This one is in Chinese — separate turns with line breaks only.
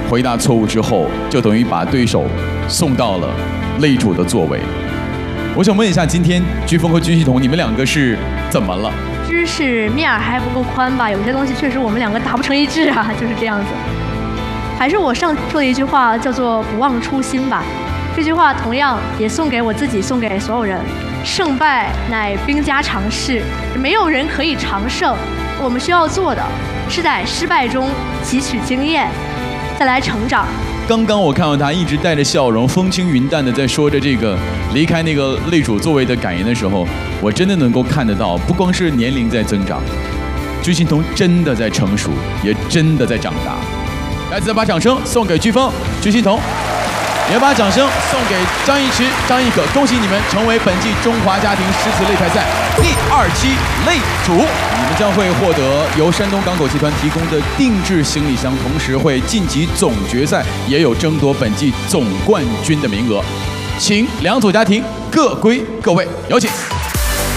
回答错误之后，就等于把对手送到了擂主的座位。我想问一下，今天飓风和钧系统，你们两个是怎么了？
知识面儿还不够宽吧？有些东西确实我们两个达不成一致啊，就是这样子。还是我上说的一句话，叫做“不忘初心”吧。这句话同样也送给我自己，送给所有人。胜败乃兵家常事，没有人可以常胜。我们需要做的是在失败中汲取经验，再来成长。
刚刚我看到他一直带着笑容、风轻云淡的在说着这个离开那个擂主座位的感言的时候，我真的能够看得到，不光是年龄在增长，钧系统真的在成熟，也真的在长大。来，再把掌声送给飓风、钧系统，也把掌声送给张一驰、张亦可，恭喜你们成为本季中华家庭诗词擂台赛第2期擂主。你们将会获得由山东港口集团提供的定制行李箱，同时会晋级总决赛，也有争夺本季总冠军的名额。请两组家庭各归各位，有请。